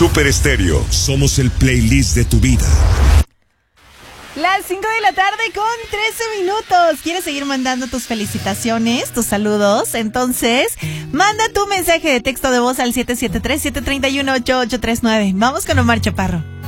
Super Estéreo. Somos el playlist de tu vida. Las 5 de la tarde con 13 minutos. ¿Quieres seguir mandando tus felicitaciones, tus saludos? Entonces, manda tu mensaje de texto de voz al 773-731-8839. Vamos con Omar Chaparro.